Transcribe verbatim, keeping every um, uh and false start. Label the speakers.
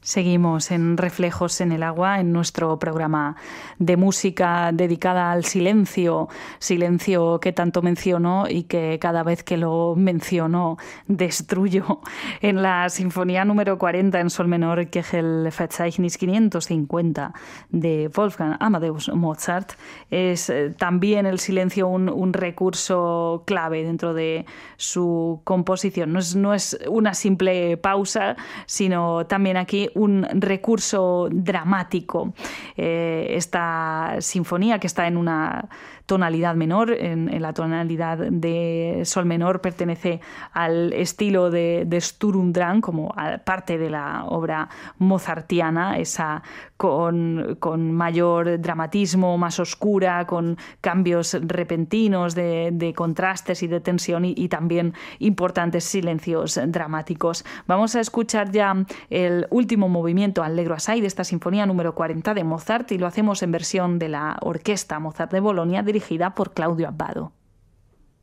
Speaker 1: Seguimos en Reflejos en el Agua, en nuestro programa de música dedicada al silencio, silencio que tanto menciono y que cada vez que lo menciono destruyo. En la Sinfonía número cuarenta en sol menor, Köchel-Verzeichnis quinientos cincuenta de Wolfgang Amadeus Mozart, es también el silencio un, un recurso clave dentro de su composición. No es, no es una simple pausa, sino también aquí un recurso dramático. Eh, esta sinfonía, que está en una tonalidad menor, en, en la tonalidad de sol menor, pertenece al estilo de, de Sturm und Drang, como parte de la obra mozartiana, esa con, con mayor dramatismo, más oscura, con cambios repentinos de, de contrastes y de tensión y, y también importantes silencios dramáticos. Vamos a escuchar ya el último movimiento Allegro assai de esta sinfonía número cuarenta de Mozart, y lo hacemos en versión de la Orquesta Mozart de Bolonia, dirigida por Claudio Abbado.